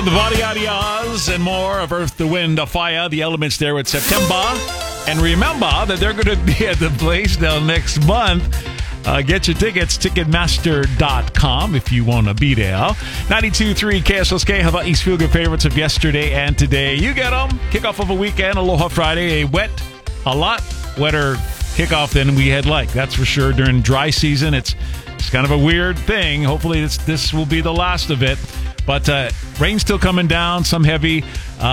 The Body Adios and more of Earth, the Wind, the Fire, the elements there with September. And remember that they're going to be at the Blaisdell next month. Get your tickets, Ticketmaster.com, if you want to be there. 92.3 KSLK, Hawaii's Feel Good favorites of yesterday and today. You get them. Kickoff of a weekend, Aloha Friday, a lot wetter kickoff than we had liked. That's for sure. During dry season, it's kind of a weird thing. Hopefully this will be the last of it. But rain still coming down, some heavy,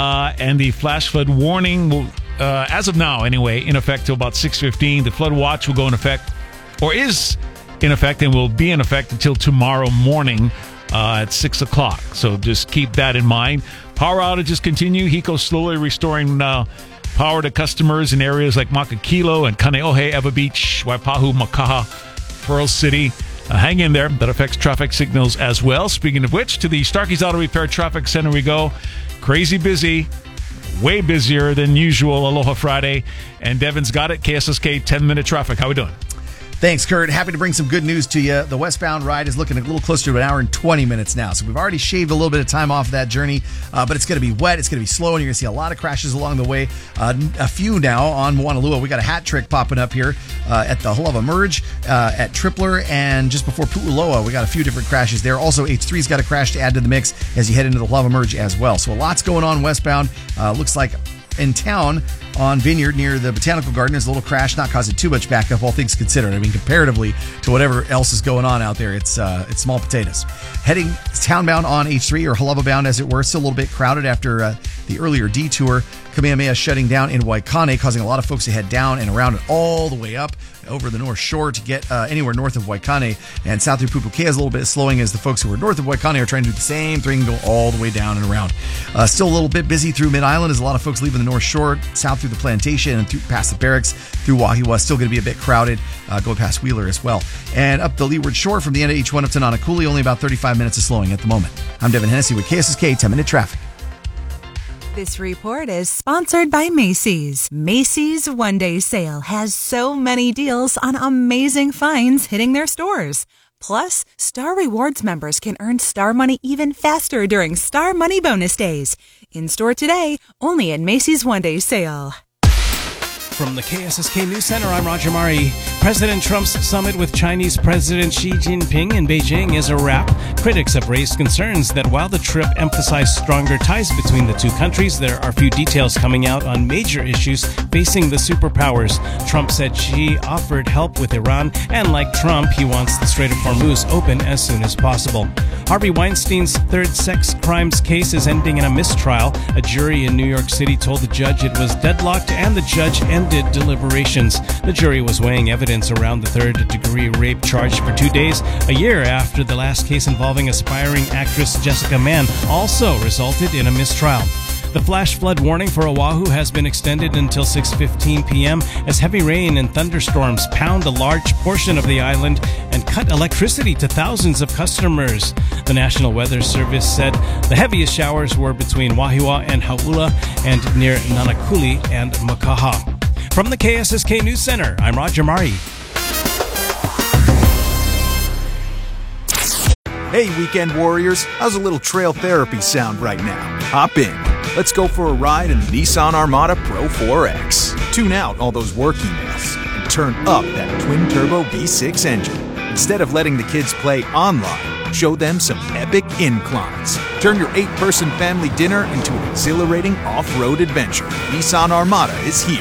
and the flash flood warning will, as of now anyway, in effect till about 6:15. The flood watch will go in effect, or is in effect, and will be in effect until tomorrow morning at 6 o'clock. So just keep that in mind. Power outages continue. HECO slowly restoring power to customers in areas like Makakilo and Kaneohe, Ewa Beach, Waipahu, Makaha, Pearl City. Hang in there. That affects traffic signals as well. Speaking of which, to the Starkey's Auto Repair Traffic Center we go. Crazy busy. Way busier than usual. Aloha Friday. And Devin's got it. KSSK 10-minute traffic. How we doing? Thanks, Kurt. Happy to bring some good news to you. The westbound ride is looking a little closer to an hour and 20 minutes now. So we've already shaved a little bit of time off of that journey, but it's going to be wet. It's going to be slow, and you're going to see a lot of crashes along the way. A few now on Moanalua. We got a hat trick popping up here at the Halawa Merge, at Tripler, and just before Pu'uloa. We got a few different crashes there. Also, H3's got a crash to add to the mix as you head into the Halawa Merge as well. So a lot's going on westbound. Looks like in town on Vineyard near the Botanical Garden, there's a little crash, not causing too much backup, all things considered. I mean, comparatively to whatever else is going on out there, it's small potatoes. Heading townbound on H3, or Halawa bound as it were, still a little bit crowded after the earlier detour. Kamehameha shutting down in Waikane, causing a lot of folks to head down and around and all the way up over the North Shore to get anywhere north of Waikane. And south through Pupuakea is a little bit slowing as the folks who are north of Waikane are trying to do the same thing, go all the way down and around. Still a little bit busy through Mid-Island as a lot of folks leaving the North Shore, south through the Plantation and through past the barracks, through Wahiawa. Still going to be a bit crowded, going past Wheeler as well. And up the Leeward Shore from the end of H1 up to Nanakuli, only about 35 minutes of slowing at the moment. I'm Devin Hennessy with KSSK 10-minute traffic. This report is sponsored by Macy's. Macy's One Day Sale has so many deals on amazing finds hitting their stores. Plus, Star Rewards members can earn Star Money even faster during Star Money Bonus Days. In store today, only at Macy's One Day Sale. From the KSSK News Center, I'm Roger Mari. President Trump's summit with Chinese President Xi Jinping in Beijing is a wrap. Critics have raised concerns that while the trip emphasized stronger ties between the two countries, there are few details coming out on major issues facing the superpowers. Trump said Xi offered help with Iran, and like Trump, he wants the Strait of Hormuz open as soon as possible. Harvey Weinstein's third sex crimes case is ending in a mistrial. A jury in New York City told the judge it was deadlocked, and the judge ended deliberations. The jury was weighing evidence around the third-degree rape charge for 2 days, a year after the last case involving aspiring actress Jessica Mann also resulted in a mistrial. The flash flood warning for Oahu has been extended until 6:15 p.m. as heavy rain and thunderstorms pound a large portion of the island and cut electricity to thousands of customers. The National Weather Service said the heaviest showers were between Wahiawa and Hauula and near Nanakuli and Makaha. From the KSSK News Center, I'm Roger Mari. Hey, weekend warriors, how's a little trail therapy sound right now? Hop in. Let's go for a ride in the Nissan Armada Pro 4X. Tune out all those work emails and turn up that twin-turbo V6 engine. Instead of letting the kids play online, show them some epic inclines. Turn your 8-person family dinner into an exhilarating off-road adventure. Nissan Armada is here.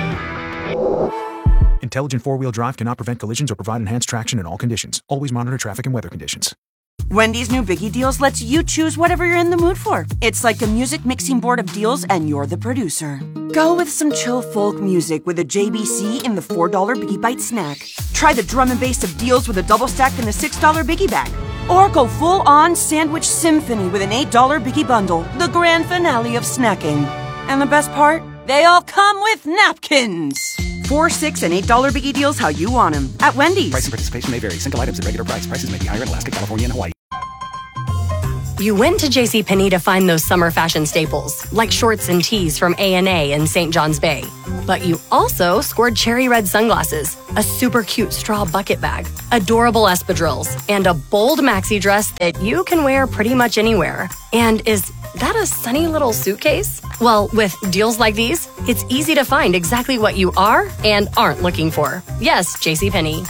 Intelligent four-wheel drive cannot prevent collisions or provide enhanced traction in all conditions. Always monitor traffic and weather conditions. Wendy's new Biggie Deals lets you choose whatever you're in the mood for. It's like a music mixing board of deals, and you're the producer. Go with some chill folk music with a JBC in the $4 Biggie Bite snack. Try the drum and bass of deals with a double stack in the $6 Biggie Bag. Or go full-on sandwich symphony with an $8 Biggie Bundle, the grand finale of snacking. And the best part? They all come with napkins. $4, $6, and $8 Biggie Deals how you want them at Wendy's. Price and participation may vary. Single items at regular price. Prices may be higher in Alaska, California, and Hawaii. You went to JCPenney to find those summer fashion staples, like shorts and tees from A&A in St. John's Bay. But you also scored cherry red sunglasses, a super cute straw bucket bag, adorable espadrilles, and a bold maxi dress that you can wear pretty much anywhere and is that a sunny little suitcase? Well, with deals like these, it's easy to find exactly what you are and aren't looking for. Yes, JCPenney.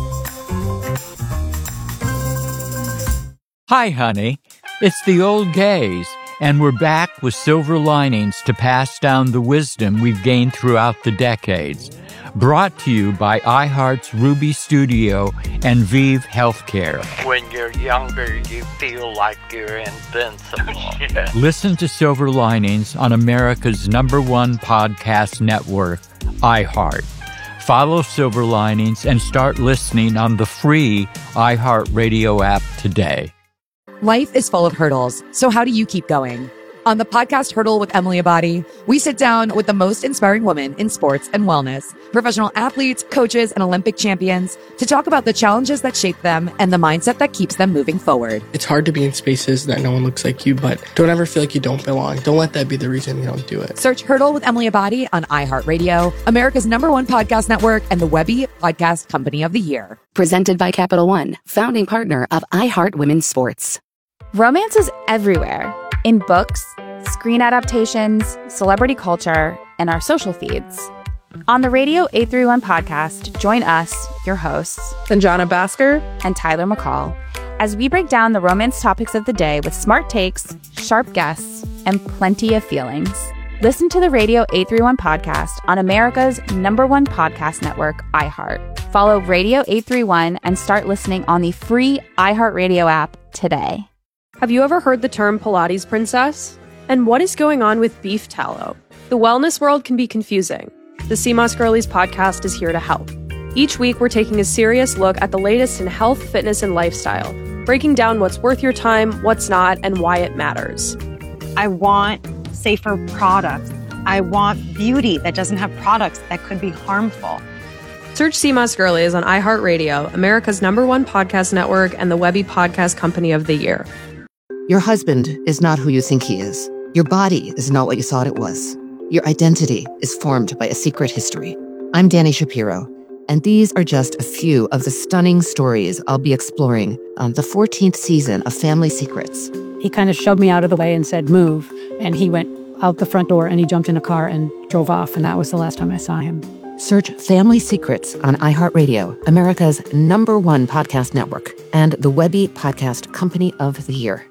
Hi, honey. It's the old gays, and we're back with silver linings to pass down the wisdom we've gained throughout the decades. Brought to you by iHeart's Ruby Studio and Vive Healthcare. When you're younger, you feel like you're invincible. Yeah. Listen to Silver Linings on America's #1 podcast network, iHeart. Follow Silver Linings and start listening on the free iHeartRadio app today. Life is full of hurdles, so how do you keep going? On the podcast Hurdle with Emily Abadi, we sit down with the most inspiring women in sports and wellness, professional athletes, coaches, and Olympic champions to talk about the challenges that shape them and the mindset that keeps them moving forward. It's hard to be in spaces that no one looks like you, but don't ever feel like you don't belong. Don't let that be the reason you don't do it. Search Hurdle with Emily Abadi on iHeartRadio, America's #1 podcast network, and the Webby Podcast Company of the Year. Presented by Capital One, founding partner of iHeart Women's Sports. Romance is everywhere. In books, screen adaptations, celebrity culture, and our social feeds. On the Radio 831 podcast, join us, your hosts, Sanjana Bhaskar and Tyler McCall, as we break down the romance topics of the day with smart takes, sharp guests, and plenty of feelings. Listen to the Radio 831 podcast on America's #1 podcast network, iHeart. Follow Radio 831 and start listening on the free iHeartRadio app today. Have you ever heard the term Pilates princess? And what is going on with beef tallow? The wellness world can be confusing. The CMOS Girlies podcast is here to help. Each week, we're taking a serious look at the latest in health, fitness, and lifestyle, breaking down what's worth your time, what's not, and why it matters. I want safer products. I want beauty that doesn't have products that could be harmful. Search CMOS Girlies on iHeartRadio, America's #1 podcast network, and the Webby Podcast Company of the Year. Your husband is not who you think he is. Your body is not what you thought it was. Your identity is formed by a secret history. I'm Danny Shapiro, and these are just a few of the stunning stories I'll be exploring on the 14th season of Family Secrets. He kind of shoved me out of the way and said, move. And he went out the front door and he jumped in a car and drove off. And that was the last time I saw him. Search Family Secrets on iHeartRadio, America's #1 podcast network, and the Webby Podcast Company of the Year.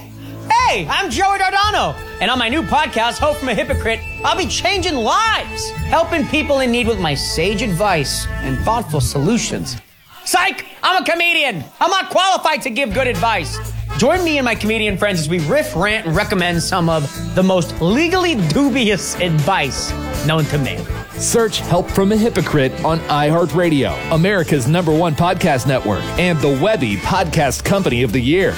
Hey, I'm Joey Dardano, and on my new podcast, Hope from a Hypocrite, I'll be changing lives, helping people in need with my sage advice and thoughtful solutions. Psych! I'm a comedian. I'm not qualified to give good advice. Join me and my comedian friends as we riff, rant, and recommend some of the most legally dubious advice known to me. Search Help from a Hypocrite on iHeartRadio, America's #1 podcast network, and the Webby Podcast Company of the Year.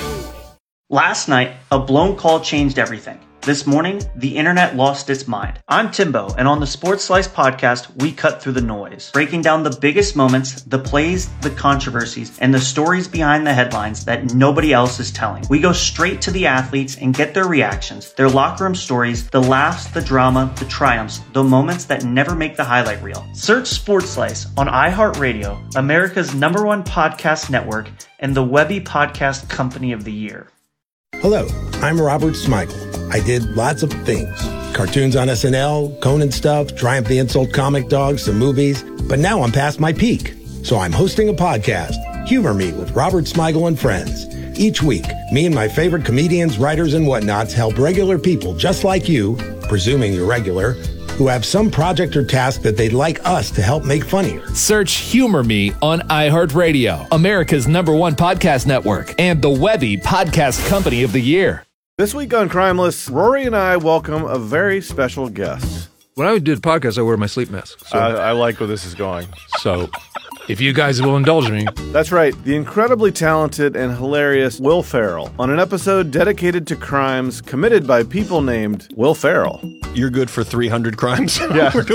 Last night, a blown call changed everything. This morning, the internet lost its mind. I'm Timbo, and on the Sports Slice podcast, we cut through the noise, breaking down the biggest moments, the plays, the controversies, and the stories behind the headlines that nobody else is telling. We go straight to the athletes and get their reactions, their locker room stories, the laughs, the drama, the triumphs, the moments that never make the highlight reel. Search Sports Slice on iHeartRadio, America's #1 podcast network, and the Webby Podcast Company of the Year. Hello, I'm Robert Smigel. I did lots of things. Cartoons on SNL, Conan stuff, Triumph the Insult Comic Dogs, some movies. But now I'm past my peak. So I'm hosting a podcast, Humor Me with Robert Smigel and Friends. Each week, me and my favorite comedians, writers, and whatnots help regular people just like you, presuming you're regular, who have some project or task that they'd like us to help make funnier. Search Humor Me on iHeartRadio, America's #1 podcast network, and the Webby Podcast Company of the Year. This week on Crimeless, Rory and I welcome a very special guest. When I do the podcast, I wear my sleep mask. So. I like where this is going. So, if you guys will indulge me. That's right, the incredibly talented and hilarious Will Ferrell on an episode dedicated to crimes committed by people named Will Ferrell. You're good for 300 crimes? Yeah, we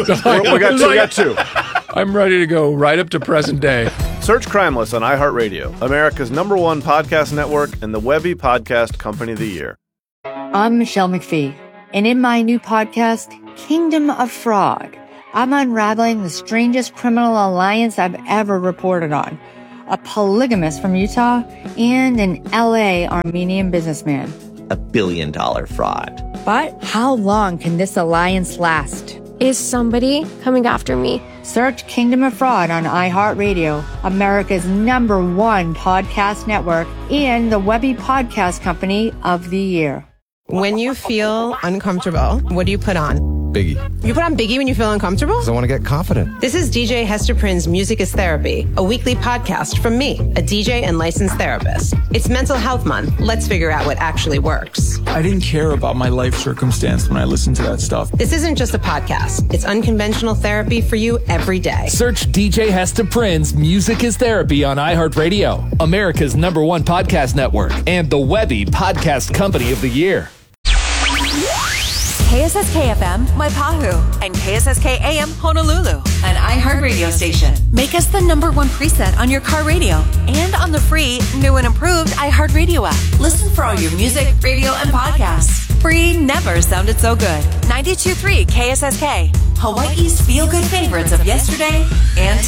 got two. I'm ready to go right up to present day. Search Crimeless on iHeartRadio, America's #1 podcast network, and the Webby Podcast Company of the Year. I'm Michelle McPhee, and in my new podcast, Kingdom of Fraud, I'm unraveling the strangest criminal alliance I've ever reported on. A polygamist from Utah and an LA Armenian businessman. $1 billion fraud. But how long can this alliance last? Is somebody coming after me? Search Kingdom of Fraud on iHeartRadio, America's #1 podcast network, and the Webby Podcast Company of the Year. When you feel uncomfortable, what do you put on? Biggie. You put on Biggie when you feel uncomfortable? Because I want to get confident. This is DJ Hester Prynne's Music is Therapy, a weekly podcast from me, a DJ and licensed therapist. It's Mental Health Month. Let's figure out what actually works. I didn't care about my life circumstance when I listened to that stuff. This isn't just a podcast. It's unconventional therapy for you every day. Search DJ Hester Prynne's Music is Therapy on iHeartRadio, America's #1 podcast network, and the Webby Podcast Company of the Year. KSSK FM, Waipahu, and KSSK AM, Honolulu, an iHeart radio station. Make us the #1 preset on your car radio and on the free, new and improved iHeart Radio app. Listen for all your music, radio, and podcasts. Free never sounded so good. 92.3 KSSK, Hawaii's feel-good favorites of yesterday and